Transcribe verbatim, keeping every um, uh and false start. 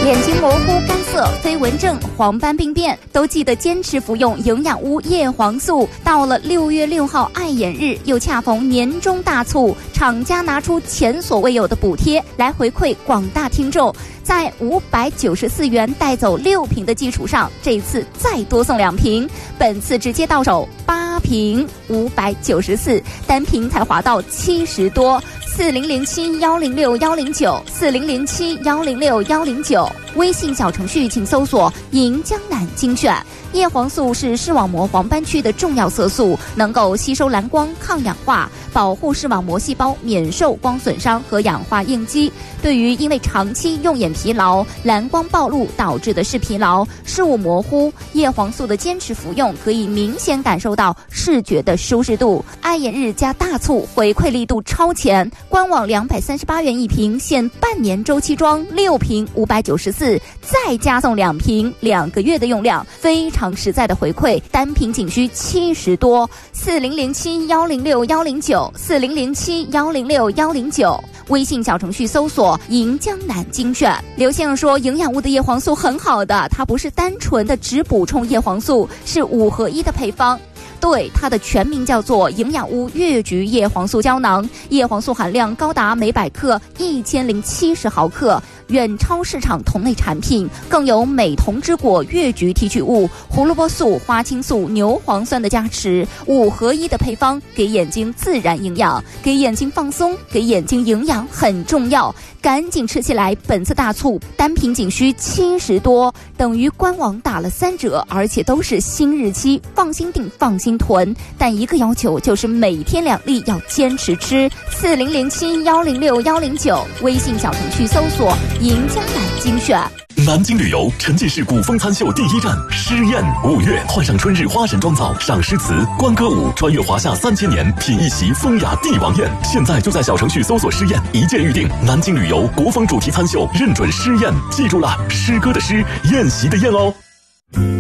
眼睛模糊、干涩、飞蚊症、黄斑病变，都记得坚持服用营养屋叶黄素。到了六月六号爱眼日，又恰逢年终大促，厂家拿出前所未有的补贴来回馈广大听众。在五百九十四元带走六瓶的基础上，这次再多送两瓶，本次直接到手八瓶，五百九十四，单瓶才划到七十多。四零零七幺零六幺零九，四零零七幺零六幺零九，微信小程序请搜索“银江南精选”。叶黄素是视网膜黄斑区的重要色素，能够吸收蓝光、抗氧化，保护视网膜细胞免受光损伤和氧化应激。对于因为长期用眼疲劳、蓝光暴露导致的视疲劳、视物模糊，叶黄素的坚持服用可以明显感受到视觉的舒适度。爱眼日加大促，回馈力度超前，官网两百三十八元一瓶，限半年周期装，六瓶五百九十四，再加送两瓶，两个月的用量，非常实在的回馈，单瓶仅需七十多。四零零七幺零六幺零九，四零零七幺零六幺零九，微信小程序搜索“银江南精选”。刘先生说，营养屋的叶黄素很好的，它不是单纯的只补充叶黄素，是五合一的配方。对，它的全名叫做营养屋越橘叶黄素胶囊，叶黄素含量高达每百克一千零七十毫克，远超市场同类产品，更有美瞳之果越橘提取物、胡萝卜素、花青素、牛磺酸的加持，五合一的配方，给眼睛自然营养，给眼睛放松，给眼睛营养很重要，赶紧吃起来！本次大促单瓶仅需七十多，等于官网打了三折，而且都是新日期，放心订，放心囤。但一个要求就是每天两粒，要坚持吃。四零零七幺零六幺零九，微信小程序搜索“银江南精选”。 南京旅游沉浸式古风餐秀第一站诗宴，五月换上春日花神妆造，赏诗词、观歌舞，穿越华夏三千年，品一席风雅帝王宴。现在就在小程序搜索诗宴，一键预定。南京旅游国风主题餐秀，认准诗宴，记住了，诗歌的诗，宴席的宴哦。